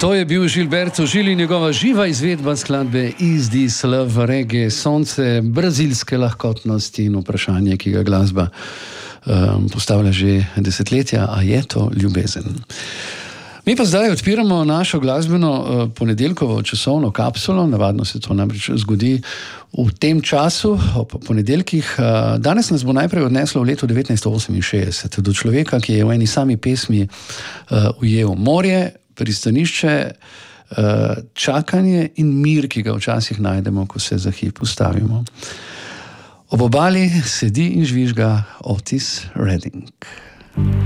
To je bil Gilberto Gil in njegova živa izvedba skladbe Is This Love, reggae, sonce brazilske lahkotnosti in vprašanje, ki ga glasba postavlja že desetletja, a je to ljubezen? Mi pa zdaj odpiramo našo glasbeno ponedeljkovo časovno kapsulo, navadno se to namreč zgodi v tem času, ob ponedeljkih. Danes nas bo najprej odneslo v leto 1968 do človeka, ki je v eni sami pesmi ujel morje, pristanišče, čakanje in mir, ki ga včasih najdemo, ko se za hip ustavimo. Ob obali sedi in žvižga Otis Redding.